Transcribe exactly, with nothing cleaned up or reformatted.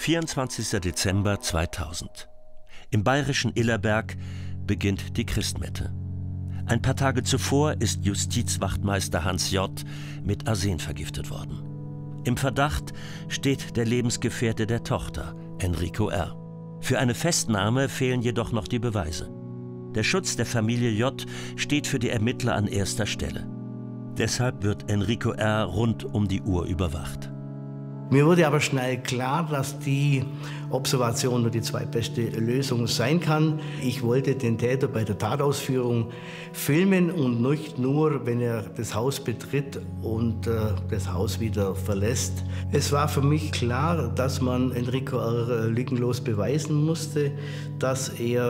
vierundzwanzigster Dezember zweitausend. Im bayerischen Illerberg beginnt die Christmette. Ein paar Tage zuvor ist Justizwachtmeister Hans J. mit Arsen vergiftet worden. Im Verdacht steht der Lebensgefährte der Tochter, Enrico R. Für eine Festnahme fehlen jedoch noch die Beweise. Der Schutz der Familie J. steht für die Ermittler an erster Stelle. Deshalb wird Enrico R. rund um die Uhr überwacht. Mir wurde aber schnell klar, dass die Observation nur die zweitbeste Lösung sein kann. Ich wollte den Täter bei der Tatausführung filmen und nicht nur, wenn er das Haus betritt und äh, das Haus wieder verlässt. Es war für mich klar, dass man Enrico R. lückenlos beweisen musste, dass er